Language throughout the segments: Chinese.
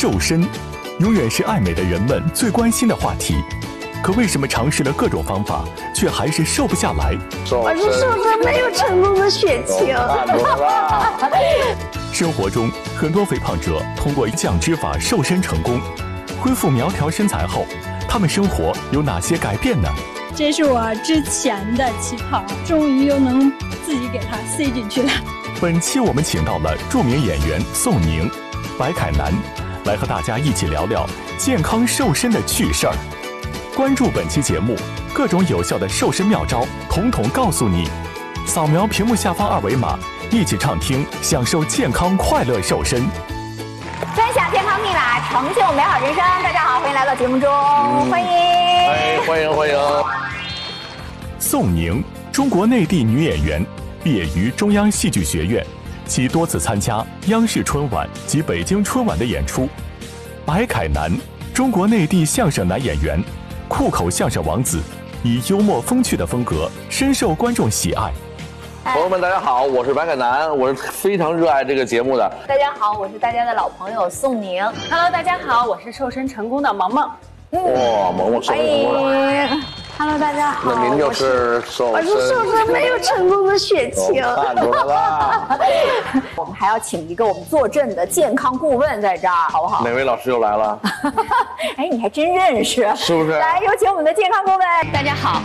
瘦身，永远是爱美的人们最关心的话题。可为什么尝试了各种方法，却还是瘦不下来？ 我是瘦身没有成功的血清。 生活中，很多肥胖者通过降脂法瘦身成功，恢复苗条身材后，他们生活有哪些改变呢？ 这是我之前的旗袍，终于又能自己给它塞进去了。 本期我们请到了著名演员宋宁、白凯南，来和大家一起聊聊健康瘦身的趣事儿。关注本期节目，各种有效的瘦身妙招，统统告诉你。扫描屏幕下方二维码，一起畅听，享受健康快乐瘦身。 分享健康密码，成就美好人生。大家好，欢迎来到节目中，欢迎。 欢迎。 宋宁，中国内地女演员，毕业于中央戏剧学院，其多次参加央视春晚及北京春晚的演出。白凯南，中国内地相声男演员，酷口相声王子，以幽默风趣的风格深受观众喜爱。 朋友们，大家好，我是白凯南，我是非常热爱这个节目的。 大家好，我是大家的老朋友宋宁。 Hello， 大家好，我是瘦身成功的萌萌。 哇，萌萌瘦身成功了。 Hello， 大家好。 那您就是我是瘦身没有成功的血清。 看出来了。 我们还要请一个我们坐镇的健康顾问在这儿，好不好？ 哪位老师又来了？ 哎，你还真认识， 是不是？ 来，有请我们的健康顾问。大家好。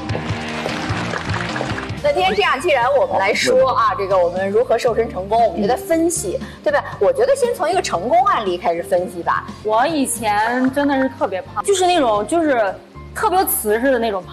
那今天这样，既然我们来说啊，这个我们如何瘦身成功，我们就在分析，对吧？我觉得先从一个成功案例开始分析吧。 我以前真的是特别胖，就是那种特别瓷实的那种胖。